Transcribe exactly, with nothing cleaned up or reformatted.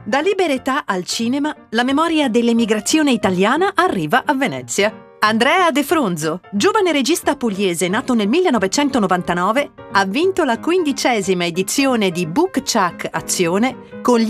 Da Liberetà al cinema, la memoria dell'emigrazione italiana arriva a Venezia. Andrea De Fronzo, giovane regista pugliese nato nel millenovecentonovantanove, ha vinto la quindicesima edizione di Book Chuck Azione con gli